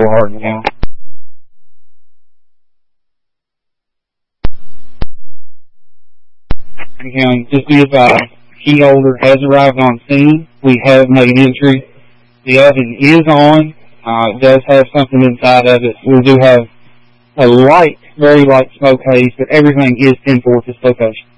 hard now. Just be advised, key holder has arrived on scene. We have made entry. The oven is on. It does have something inside of it. We do have a light, very light smoke haze, but everything is 10-4 at this location.